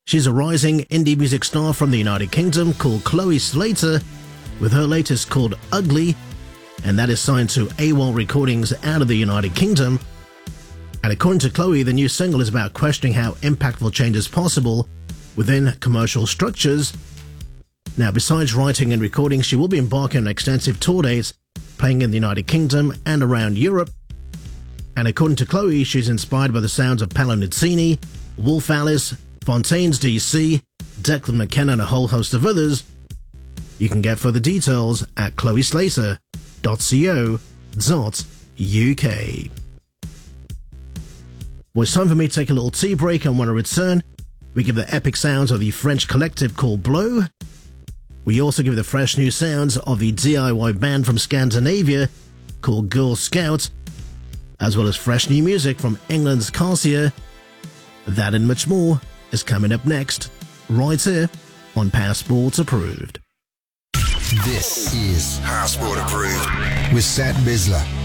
She's a rising indie music star from the United Kingdom called Chloe Slater, with her latest called Ugly, and that is signed to AWOL Recordings out of the United Kingdom. And according to Chloe, the new single is about questioning how impactful change is possible within commercial structures. Now, besides writing and recording, she will be embarking on extensive tour dates, playing in the United Kingdom and around Europe. And according to Chloe, she's inspired by the sounds of Paolo Nutini, Wolf Alice, Fontaines DC, Declan McKenna and a whole host of others. You can get further details at chloeslater.co.uk. Well, it's time for me to take a little tea break, and when I return, we give the epic sounds of the French collective called Blow. We also give the fresh new sounds of the DIY band from Scandinavia called Girl Scout, as well as fresh new music from England's Cassia. That and much more is coming up next, right here on Passport Approved. This is Passport Approved with Sat Bisler.